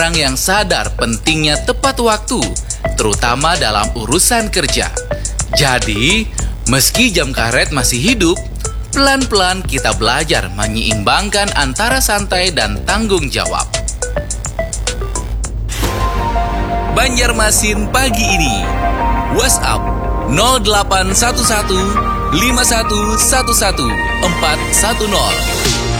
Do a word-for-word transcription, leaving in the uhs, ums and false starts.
orang yang sadar pentingnya tepat waktu, terutama dalam urusan kerja. Jadi, meski jam karet masih hidup, pelan-pelan kita belajar menyeimbangkan antara santai dan tanggung jawab. Banjarmasin pagi ini. WhatsApp nol delapan satu satu lima satu satu satu empat satu nol.